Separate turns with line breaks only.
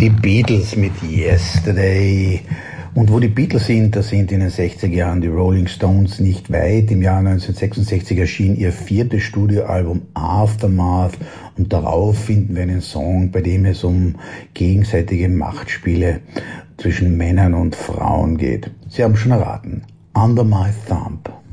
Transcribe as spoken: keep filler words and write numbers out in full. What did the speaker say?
Die Beatles mit Yesterday. Und wo die Beatles sind, da sind in den sechziger Jahren die Rolling Stones nicht weit. Im Jahr neunzehnhundertsechsundsechzig erschien ihr viertes Studioalbum Aftermath und darauf finden wir einen Song, bei dem es um gegenseitige Machtspiele zwischen Männern und Frauen geht. Sie haben schon erraten. Under My Thumb.